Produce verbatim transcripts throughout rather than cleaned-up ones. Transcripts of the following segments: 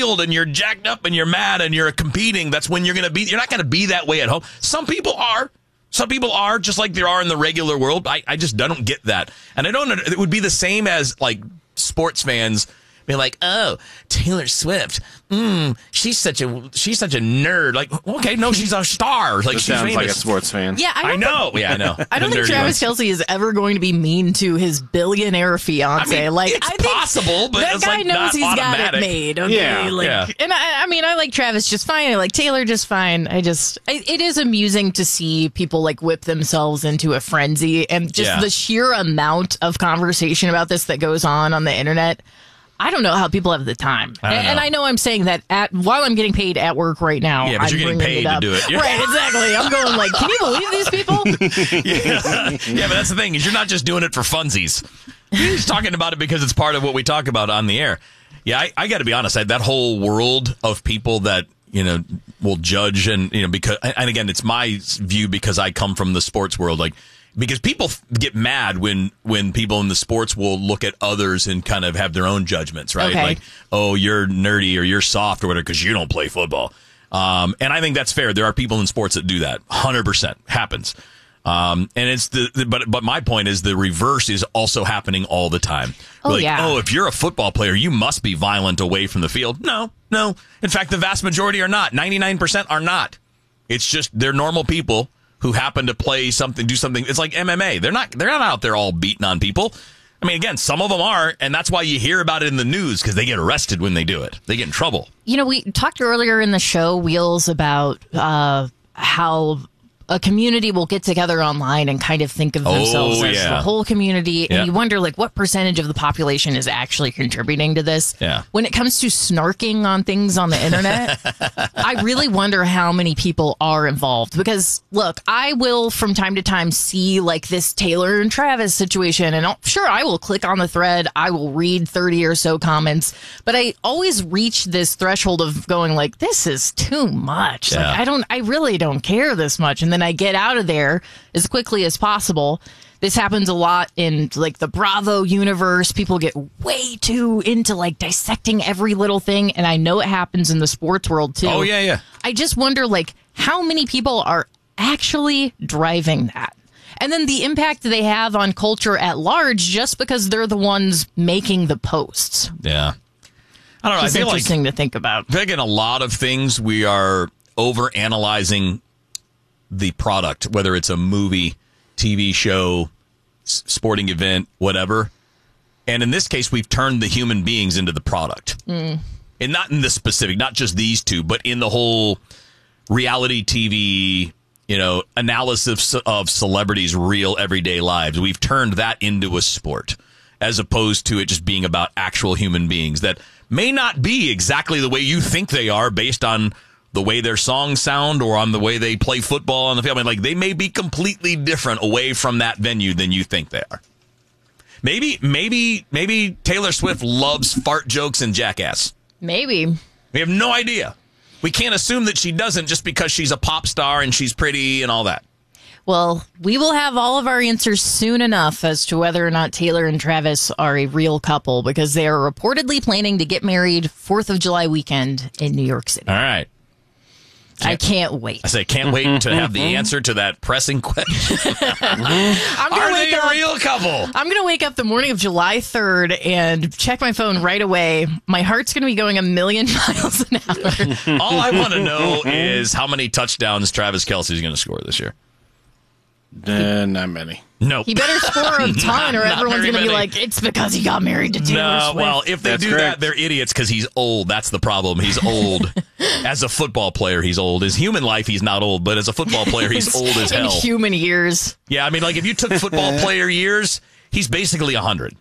field and you're jacked up and you're mad and you're competing, that's when you're going to be. You're not going to be that way at home. Some people are. Some people are, just like there are in the regular world. I, I just I don't get that. And I don't. It would be the same as like sports fans being like, "Oh, Taylor Swift, mm, she's such a she's such a nerd." Like, okay, no, she's a star. Like, This she's sounds famous. like a sports fan. Yeah, I, I know. Think, yeah, I know. I don't The think nerdy Travis ones. Kelce is ever going to be mean to his billionaire fiance. I mean, like, it's I think possible, but that it's guy like knows not he's automatic. got it made. Okay, Yeah, like, yeah. and I, I mean, I like Travis just fine. I like Taylor just fine. I just, I, it is amusing to see people like whip themselves into a frenzy, and just Yeah. the sheer amount of conversation about this that goes on on the internet. I don't know how people have the time. I don't and, and know. I know I'm saying that at while I'm getting paid at work right now. Yeah, but I'm you're getting bringing paid it to up. do it. Yeah. Right, exactly. I'm going like, can you believe these people? yeah. yeah, but that's the thing is you're not just doing it for funsies. You're just talking about it because it's part of what we talk about on the air. Yeah, I, I got to be honest. I, that whole world of people that you know will judge and you know because and again it's my view because I come from the sports world. Like because people get mad when when people in the sports will look at others and kind of have their own judgments, right? Okay. Like, oh, you're nerdy or you're soft or whatever because you don't play football. Um, and I think that's fair. There are people in sports that do that. one hundred percent happens. Um, and it's the, the but but my point is the reverse is also happening all the time. Oh, like, yeah. oh, if you're a football player, you must be violent away from the field. No, no. In fact, the vast majority are not. ninety-nine percent are not. It's just they're normal people who happen to play something, do something. It's like M M A. They're not they're not out there all beating on people. I mean, again, some of them are, and that's why you hear about it in the news because they get arrested when they do it. They get in trouble. You know, we talked earlier in the show, Wheels, about uh, how a community will get together online and kind of think of themselves Oh, as yeah. the whole community. And Yeah. you wonder, like, what percentage of the population is actually contributing to this? Yeah. When it comes to snarking on things on the internet, I really wonder how many people are involved. Because, look, I will from time to time see, like, this Taylor and Travis situation. And I'll, sure, I will click on the thread. I will read thirty or so comments. But I always reach this threshold of going, like, this is too much. Yeah. Like, I don't, I really don't care this much. And then I get out of there as quickly as possible. This happens a lot in like the Bravo universe. People get way too into like dissecting every little thing. And I know it happens in the sports world too. Oh, yeah, yeah. I just wonder like how many people are actually driving that? And then the impact they have on culture at large just because they're the ones making the posts. Yeah. I don't know. It's I feel like interesting to think about. I think in a lot of things we are over analyzing the product, whether it's a movie, T V show, s- sporting event, whatever. And in this case, we've turned the human beings into the product. Mm. And not in this specific, not just these two, but in the whole reality T V, you know, analysis of celebrities' real everyday lives. We've turned that into a sport as opposed to it just being about actual human beings that may not be exactly the way you think they are based on the way their songs sound or on the way they play football on the field. I mean, like, they may be completely different away from that venue than you think they are. Maybe, maybe, maybe Taylor Swift loves fart jokes and Jackass. Maybe. We have no idea. We can't assume that she doesn't just because she's a pop star and she's pretty and all that. Well, we will have all of our answers soon enough as to whether or not Taylor and Travis are a real couple because they are reportedly planning to get married fourth of July weekend in New York City. All right. I can't wait. I say, can't wait to have the answer to that pressing question. I'm gonna Are wake they up, a real couple? I'm going to wake up the morning of July third and check my phone right away. My heart's going to be going a million miles an hour. All I want to know is how many touchdowns Travis Kelce is going to score this year. Uh, not many. No. He better score a ton or Not everyone's very going to be many. like, it's because he got married to Taylor No, Swift. well, if they That's do correct. that, they're idiots because he's old. That's the problem. He's old. As a football player, he's old. His human life, he's not old, but as a football player, he's old as In hell. human years. Yeah, I mean, like, if you took football player years, he's basically one hundred.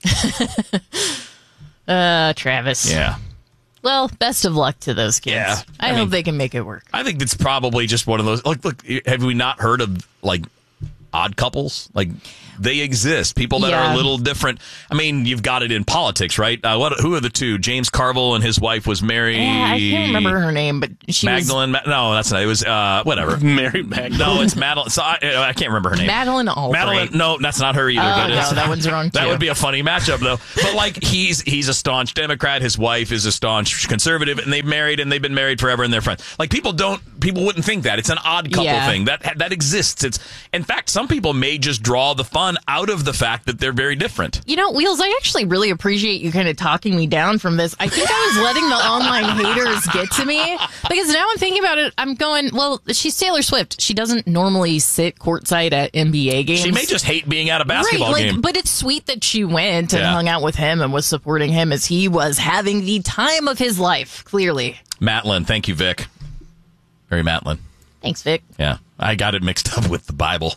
Uh, Travis. Yeah. Well, best of luck to those kids. Yeah, I, I hope mean- they can make it work. I think it's probably just one of those. Like, look, have we not heard of, like, odd couples? Like, they exist. People that Yeah. are a little different. I mean, you've got it in politics, right? Uh, what? Who are the two? James Carville and his wife was Mary. Yeah, I can't remember her name, but she Magdalene. was Ma- no, that's not. It was uh, whatever. Mary Magdalene. No, it's Madeline. So I, I can't remember her name. Madeline Albright. Madeline. No, that's not her either. Oh, but no, it's- that one's wrong, That too. would be a funny matchup, though. But like, he's he's a staunch Democrat. His wife is a staunch conservative, and they've married, and they've been married forever, and they're friends. Like, people don't, people wouldn't think that. It's an odd couple Yeah. thing that that exists. It's, in fact, some people may just draw the fun out of the fact that they're very different. You know, Wheels, I actually really appreciate you kind of talking me down from this. I think I was letting the online haters get to me because now I'm thinking about it. I'm going, well, she's Taylor Swift. She doesn't normally sit courtside at N B A games. She may just hate being at a basketball right, like, game. But it's sweet that she went and Yeah. hung out with him and was supporting him as he was having the time of his life, clearly. Matlin, thank you, Vic. Mary Matlin. Thanks, Vic. Yeah, I got it mixed up with the Bible.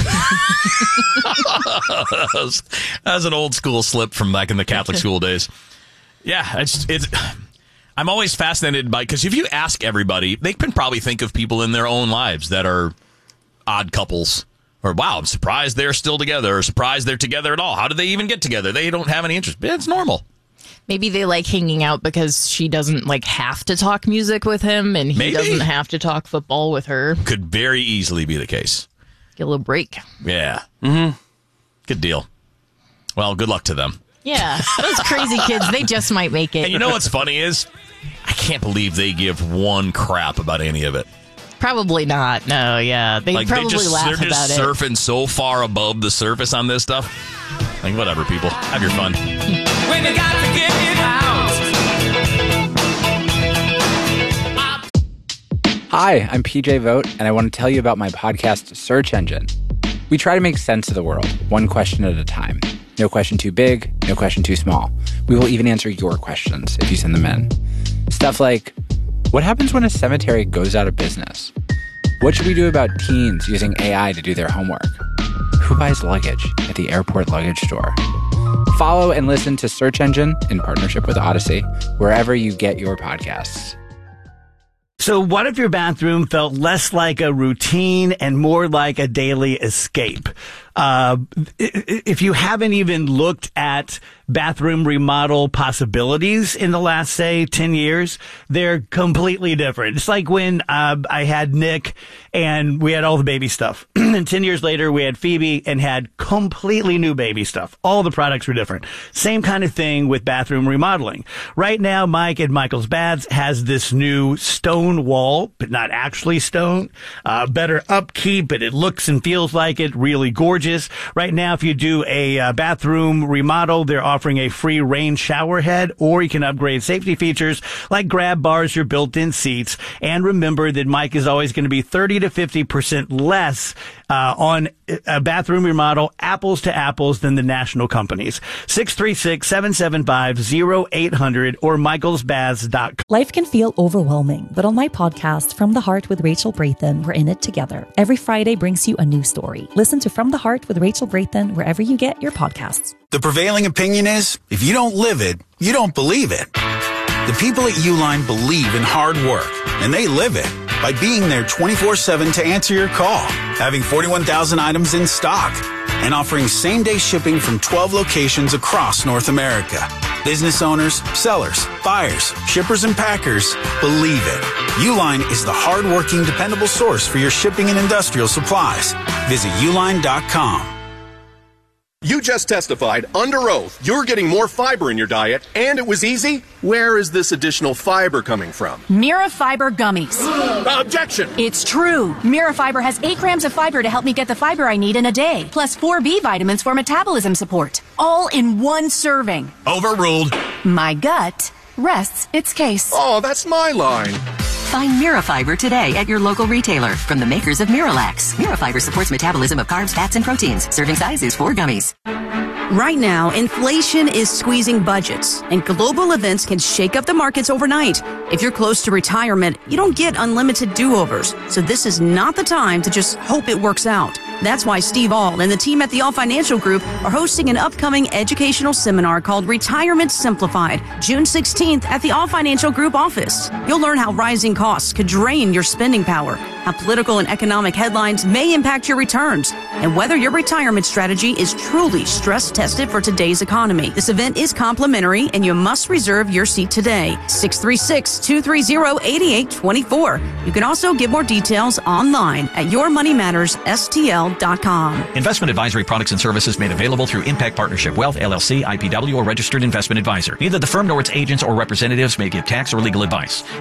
that, was, that was an old school slip from back in the Catholic school days. Yeah, it's it's. I'm always fascinated by, because if you ask everybody, they can probably think of people in their own lives that are odd couples. Or, wow, I'm surprised they're still together, or surprised they're together at all. How did they even get together? They don't have any interest. It's normal. Maybe they like hanging out because she doesn't like have to talk music with him and he Maybe. doesn't have to talk football with her. Could very easily be the case. Get a little break. Yeah. Mm-hmm. Good deal. Well, good luck to them. Yeah, those crazy kids, they just might make it. And you know what's funny is, I can't believe they give one crap about any of it. Probably not. No, yeah. They Like, probably they just, laugh they're about just it. surfing so far above the surface on this stuff. Like, whatever, people. Have your fun. When you got to get it out. Hi, I'm P J Vogt, and I want to tell you about my podcast, Search Engine. We try to make sense of the world, one question at a time. No question too big, no question too small. We will even answer your questions if you send them in. Stuff like, what happens when a cemetery goes out of business? What should we do about teens using A I to do their homework? Who buys luggage at the airport luggage store? Follow and listen to Search Engine in partnership with Odyssey, wherever you get your podcasts. So what if your bathroom felt less like a routine and more like a daily escape? Uh, if you haven't even looked at bathroom remodel possibilities in the last, say, ten years, they're completely different. It's like when uh, I had Nick and we had all the baby stuff. And ten years later, we had Phoebe and had completely new baby stuff. All the products were different. Same kind of thing with bathroom remodeling. Right now, Mike at Michael's Baths has this new stone wall, but not actually stone. Uh, better upkeep, but it looks and feels like it. Really gorgeous. Right now, if you do a uh, bathroom remodel, they're offering a free rain shower head, or you can upgrade safety features like grab bars or built-in seats. And remember that Mike is always going to be thirty to fifty percent less uh, on a bathroom remodel, apples to apples, than the national companies. six three six, seven seven five, zero eight hundred or michaels baths dot com. Life can feel overwhelming, but on my podcast, From the Heart with Rachel Braithen, we're in it together. Every Friday brings you a new story. Listen to From the Heart with Rachel Braithen wherever you get your podcasts. The prevailing opinion is, if you don't live it, you don't believe it. The people at Uline believe in hard work, and they live it by being there twenty-four seven to answer your call, having forty-one thousand items in stock, and offering same-day shipping from twelve locations across North America. Business owners, sellers, buyers, shippers, and packers believe it. Uline is the hard-working, dependable source for your shipping and industrial supplies. Visit uline dot com. You just testified under oath you're getting more fiber in your diet, and it was easy. Where is this additional fiber coming from? Mirafiber gummies. Objection! It's true. Mirafiber has eight grams of fiber to help me get the fiber I need in a day, plus four B vitamins for metabolism support, all in one serving. Overruled. My gut rests its case. Oh, that's my line. Find Mirafiber today at your local retailer from the makers of Miralax. Mirafiber supports metabolism of carbs, fats, and proteins. Serving size is four gummies. Right now, inflation is squeezing budgets, and global events can shake up the markets overnight. If you're close to retirement, you don't get unlimited do-overs, so this is not the time to just hope it works out. That's why Steve All and the team at the All Financial Group are hosting an upcoming educational seminar called Retirement Simplified, June sixteenth at the All Financial Group office. You'll learn how rising costs could drain your spending power, how political and economic headlines may impact your returns, and whether your retirement strategy is truly stress tested for today's economy. This event is complimentary, and you must reserve your seat today. six three six, two three zero, eight eight two four. You can also get more details online at your money matters S T L dot com. Investment advisory products and services made available through Impact Partnership Wealth, L L C, I P W, or registered investment advisor. Neither the firm nor its agents or representatives may give tax or legal advice.